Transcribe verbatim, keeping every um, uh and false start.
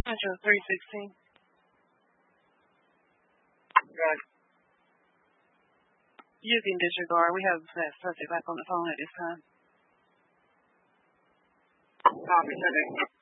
Metro three sixteen. Right. You can disregard. We have that subject back on the phone at this time. Copy, sir.